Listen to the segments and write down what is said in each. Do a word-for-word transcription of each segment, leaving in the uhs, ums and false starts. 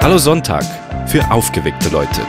Hallo Sonntag für aufgeweckte Leute.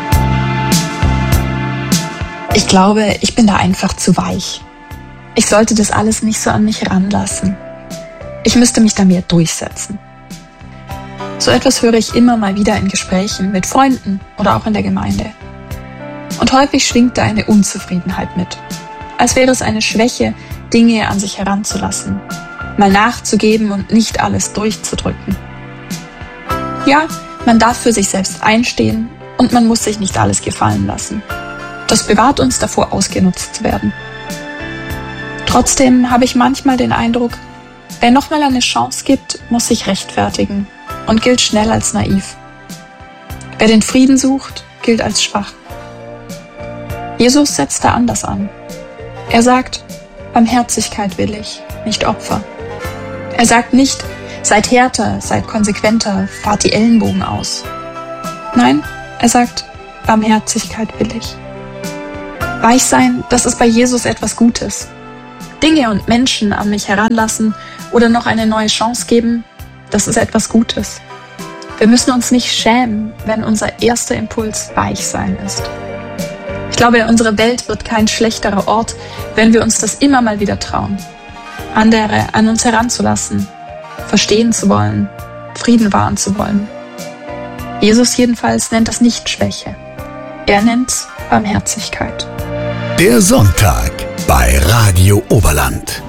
Ich glaube, ich bin da einfach zu weich. Ich sollte das alles nicht so an mich ranlassen. Ich müsste mich da mehr durchsetzen. So etwas höre ich immer mal wieder in Gesprächen mit Freunden oder auch in der Gemeinde. Und häufig schwingt da eine Unzufriedenheit mit. Als wäre es eine Schwäche, Dinge an sich heranzulassen, mal nachzugeben und nicht alles durchzudrücken. Ja, man darf für sich selbst einstehen und man muss sich nicht alles gefallen lassen. Das bewahrt uns davor, ausgenutzt zu werden. Trotzdem habe ich manchmal den Eindruck, wer nochmal eine Chance gibt, muss sich rechtfertigen und gilt schnell als naiv. Wer den Frieden sucht, gilt als schwach. Jesus setzt da anders an. Er sagt, Barmherzigkeit will ich, nicht Opfer. Er sagt nicht, seid härter, seid konsequenter, fahrt die Ellenbogen aus. Nein, er sagt, Barmherzigkeit will ich. Weich sein, das ist bei Jesus etwas Gutes. Dinge und Menschen an mich heranlassen oder noch eine neue Chance geben, das ist etwas Gutes. Wir müssen uns nicht schämen, wenn unser erster Impuls weich sein ist. Ich glaube, unsere Welt wird kein schlechterer Ort, wenn wir uns das immer mal wieder trauen. Andere an uns heranzulassen, verstehen zu wollen, Frieden wahren zu wollen. Jesus jedenfalls nennt das nicht Schwäche. Er nennt's Barmherzigkeit. Der Sonntag bei Radio Oberland.